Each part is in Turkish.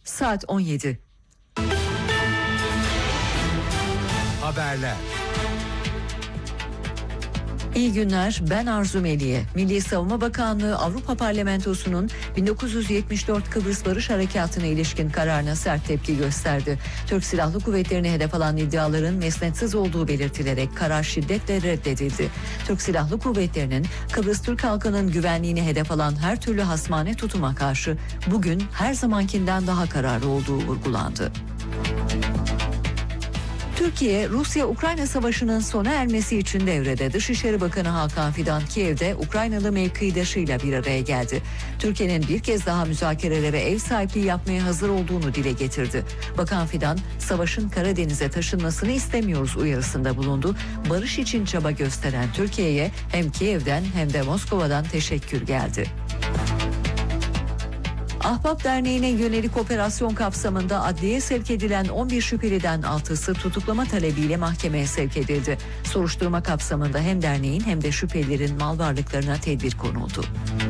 Saat 17. Haberler. İyi günler, ben Arzu Meliye. Milli Savunma Bakanlığı Avrupa Parlamentosu'nun 1974 Kıbrıs Barış Harekatı'na ilişkin kararına sert tepki gösterdi. Türk Silahlı Kuvvetleri'ni hedef alan iddiaların mesnetsiz olduğu belirtilerek karar şiddetle reddedildi. Türk Silahlı Kuvvetleri'nin Kıbrıs Türk halkının güvenliğini hedef alan her türlü hasmane tutuma karşı bugün her zamankinden daha kararlı olduğu vurgulandı. Türkiye, Rusya-Ukrayna savaşının sona ermesi için devrede. Dışişleri Bakanı Hakan Fidan, Kiev'de Ukraynalı mevkidaşıyla bir araya geldi. Türkiye'nin bir kez daha müzakerelere ev sahipliği yapmaya hazır olduğunu dile getirdi. Bakan Fidan, savaşın Karadeniz'e taşınmasını istemiyoruz uyarısında bulundu. Barış için çaba gösteren Türkiye'ye hem Kiev'den hem de Moskova'dan teşekkür geldi. Ahbap Derneği'ne yönelik operasyon kapsamında adliyeye sevk edilen 11 şüpheliden 6'sı tutuklama talebiyle mahkemeye sevk edildi. Soruşturma kapsamında hem derneğin hem de şüphelilerin mal varlıklarına tedbir konuldu.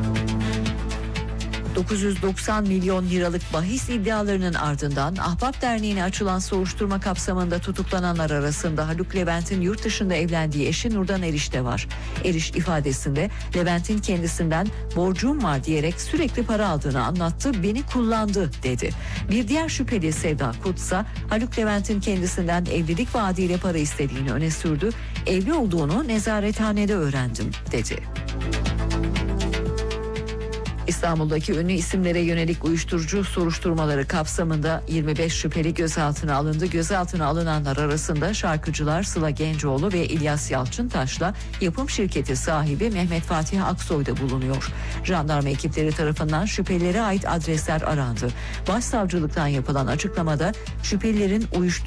990 milyon liralık bahis iddialarının ardından Ahbap Derneği'ne açılan soruşturma kapsamında tutuklananlar arasında Haluk Levent'in yurt dışında evlendiği eşi Nurdan Eriş de var. Eriş ifadesinde Levent'in kendisinden borcum var diyerek sürekli para aldığını anlattı, beni kullandı dedi. Bir diğer şüpheli Sevda Kutsa, Haluk Levent'in kendisinden evlilik vaadiyle para istediğini öne sürdü. Evli olduğunu nezarethanede öğrendim dedi. İstanbul'daki ünlü isimlere yönelik uyuşturucu soruşturmaları kapsamında 25 şüpheli gözaltına alındı. Gözaltına alınanlar arasında şarkıcılar Sıla Gencoğlu ve İlyas Yalçıntaş'la yapım şirketi sahibi Mehmet Fatih Aksoy da bulunuyor. Jandarma ekipleri tarafından şüphelilere ait adresler arandı. Başsavcılıktan yapılan açıklamada şüphelilerin uyuşturucu